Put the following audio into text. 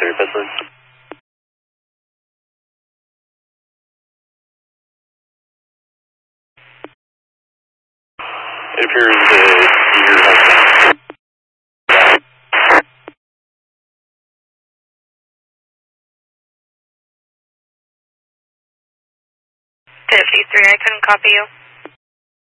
there, Pittsburgh. It appears your husband. 53, I couldn't copy you.